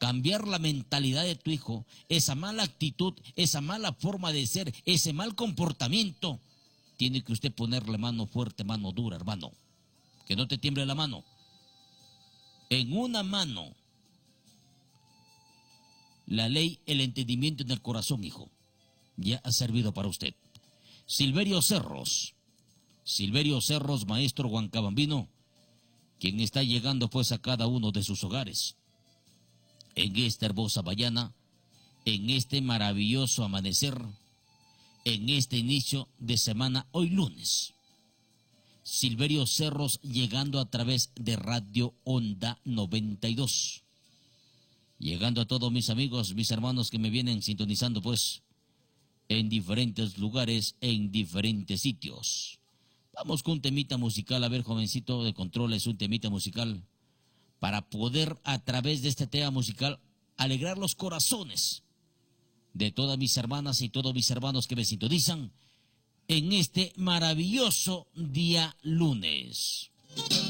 cambiar la mentalidad de tu hijo, esa mala actitud, esa mala forma de ser, ese mal comportamiento, tiene que usted ponerle mano fuerte, mano dura, hermano. Que no te tiemble la mano. En una mano, la ley, el entendimiento en el corazón, hijo, ya ha servido para usted. Silverio Cerros, maestro huancabambino, quien está llegando pues a cada uno de sus hogares. En esta hermosa mañana, en este maravilloso amanecer, en este inicio de semana, hoy lunes. Silverio Cerros llegando a través de Radio Onda 92. Llegando a todos mis amigos, mis hermanos que me vienen sintonizando pues en diferentes lugares, en diferentes sitios. Vamos con un temita musical, a ver, jovencito de controles, un temita musical para poder a través de este tema musical alegrar los corazones de todas mis hermanas y todos mis hermanos que me sintonizan en este maravilloso día lunes.